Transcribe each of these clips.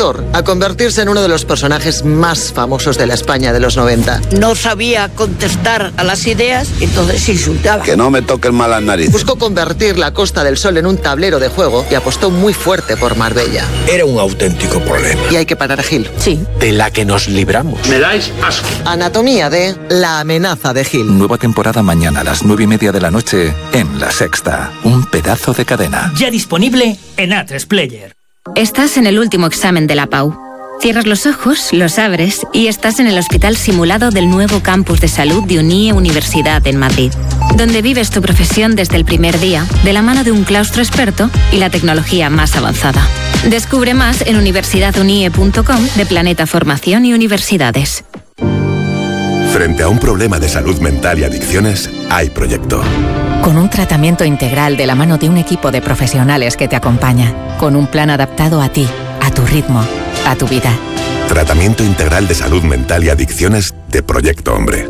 actor a convertirse en uno de los personajes más famosos de la España de los 90. No sabía contestar a las ideas, entonces insultaba. Que no me toquen mal las narices. Buscó convertir la Costa del Sol en un tablero de juego y apostó muy fuerte por Marbella. Era un auténtico problema. Y hay que parar a Gil. Sí. De la que nos libramos. Me dais asco. Anatomía de La amenaza de Gil. Nueva temporada mañana a las 9:30 de la noche en La Sexta. Un pedazo de cadena. Ya disponible en A3 Player. Estás en el último examen de la PAU. Cierras los ojos, los abres y estás en el hospital simulado del nuevo campus de salud de UNIE Universidad en Madrid, donde vives tu profesión desde el primer día, de la mano de un claustro experto y la tecnología más avanzada. Descubre más en universidadunie.com de Planeta Formación y Universidades. Frente a un problema de salud mental y adicciones, hay proyecto. Con un tratamiento integral de la mano de un equipo de profesionales que te acompaña, con un plan adaptado a ti, a tu ritmo, a tu vida. Tratamiento integral de salud mental y adicciones de Proyecto Hombre.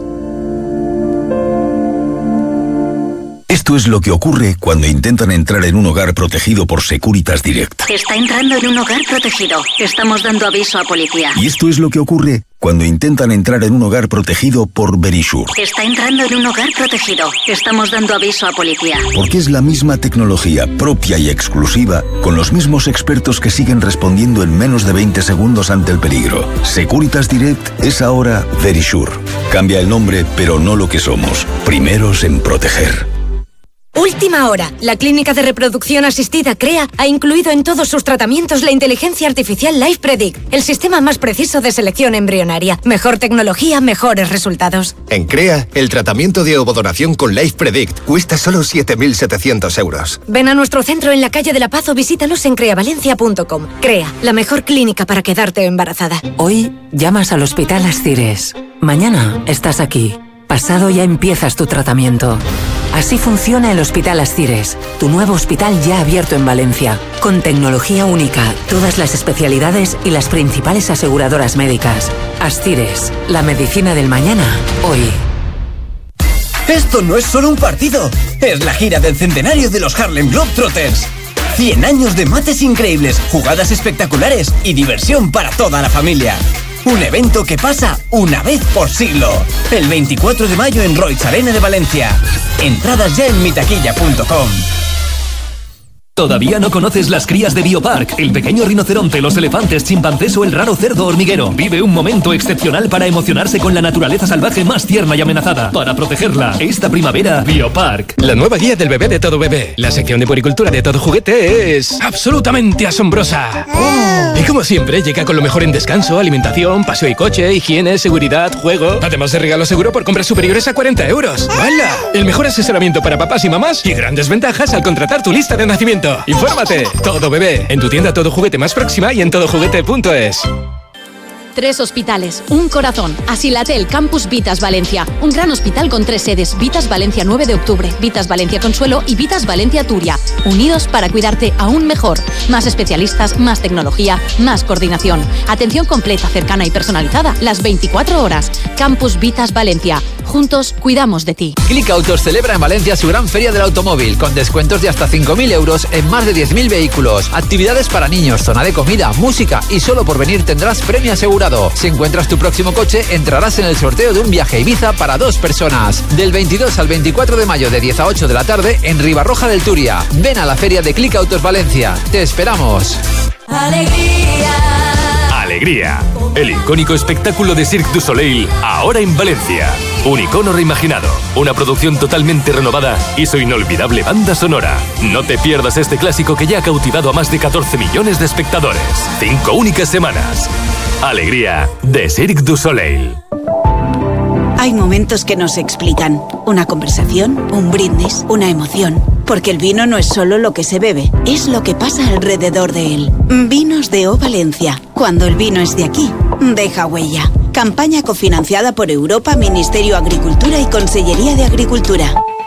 Esto es lo que ocurre cuando intentan entrar en un hogar protegido por Securitas Direct. Está entrando en un hogar protegido. Estamos dando aviso a policía. Y esto es lo que ocurre cuando intentan entrar en un hogar protegido por Verisure. Está entrando en un hogar protegido. Estamos dando aviso a policía. Porque es la misma tecnología propia y exclusiva, con los mismos expertos que siguen respondiendo en menos de 20 segundos ante el peligro. Securitas Direct es ahora Verisure. Cambia el nombre, pero no lo que somos. Primeros en proteger. Última hora. La Clínica de Reproducción Asistida CREA ha incluido en todos sus tratamientos la inteligencia artificial Life Predict, el sistema más preciso de selección embrionaria. Mejor tecnología, mejores resultados. En CREA, el tratamiento de ovodonación con Life Predict cuesta solo 7.700 euros. Ven a nuestro centro en la calle de La Paz o visítanos en creavalencia.com. CREA, la mejor clínica para quedarte embarazada. Hoy llamas al Hospital Ascires. Mañana estás aquí. Pasado ya empiezas tu tratamiento. Así funciona el Hospital Ascires, tu nuevo hospital ya abierto en Valencia, con tecnología única, todas las especialidades y las principales aseguradoras médicas. Ascires, la medicina del mañana, hoy. Esto no es solo un partido, es la gira del centenario de los Harlem Globetrotters. 100 años de mates increíbles, jugadas espectaculares y diversión para toda la familia. Un evento que pasa una vez por siglo. El 24 de mayo en Roig Arena de Valencia. Entradas ya en mitaquilla.com. ¿Todavía no conoces las crías de Biopark? El pequeño rinoceronte, los elefantes, chimpancés o el raro cerdo hormiguero. Vive un momento excepcional para emocionarse con la naturaleza salvaje más tierna y amenazada. Para protegerla, esta primavera, Biopark. La nueva guía del bebé de Todo Bebé. La sección de puericultura de Todo Juguete es absolutamente asombrosa. Y como siempre, llega con lo mejor en descanso, alimentación, paseo y coche, higiene, seguridad, juego. Además de regalo seguro por compras superiores a 40 euros. ¡Hala! El mejor asesoramiento para papás y mamás y grandes ventajas al contratar tu lista de nacimiento. ¡Infórmate! Todo Bebé. En tu tienda Todo Juguete más próxima y en todojuguete.es. 3 hospitales, un corazón. Asilatel Campus Vitas Valencia. Un gran hospital con 3 sedes. Vitas Valencia 9 de octubre, Vitas Valencia Consuelo y Vitas Valencia Turia. Unidos para cuidarte aún mejor. Más especialistas, más tecnología, más coordinación. Atención completa, cercana y personalizada las 24 horas. Campus Vitas Valencia. Juntos cuidamos de ti. Click Autos celebra en Valencia su gran feria del automóvil, con descuentos de hasta 5.000 euros en más de 10.000 vehículos. Actividades para niños, zona de comida, música y solo por venir tendrás premio asegurado. Si encuentras tu próximo coche, entrarás en el sorteo de un viaje a Ibiza para 2 personas. Del 22 al 24 de mayo de 10 a 8 de la tarde en Ribarroja del Turia. Ven a la feria de Click Autos Valencia. Te esperamos. Alegría. El icónico espectáculo de Cirque du Soleil, ahora en Valencia. Un icono reimaginado, una producción totalmente renovada y su inolvidable banda sonora. No te pierdas este clásico que ya ha cautivado a más de 14 millones de espectadores. 5 únicas semanas. Alegría de Cirque du Soleil. Hay momentos que no se explican. Una conversación, un brindis, una emoción. Porque el vino no es solo lo que se bebe, es lo que pasa alrededor de él. Vinos de O Valencia. Cuando el vino es de aquí, deja huella. Campaña cofinanciada por Europa, Ministerio de Agricultura y Consellería de Agricultura.